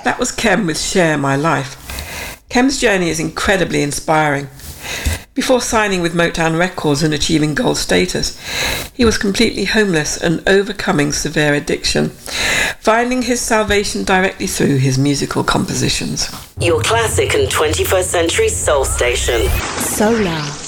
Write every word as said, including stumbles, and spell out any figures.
That was Kem with Share My Life. Kem's journey is incredibly inspiring. Before signing with Motown Records and achieving gold status, he was completely homeless and overcoming severe addiction, finding his salvation directly through his musical compositions. Your classic and twenty-first century soul station. Solar.